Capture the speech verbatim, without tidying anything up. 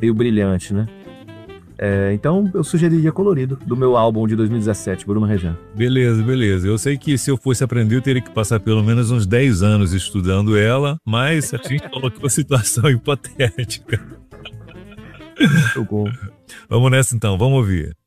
meio brilhante, né? É, então eu sugeriria Colorido, do meu álbum de dois mil e dezessete, Bruno Rejan. Beleza, beleza. Eu sei que se eu fosse aprender, eu teria que passar pelo menos uns dez anos estudando ela, mas a gente colocou uma situação hipotética. Tô com... Vamos nessa então, vamos ouvir.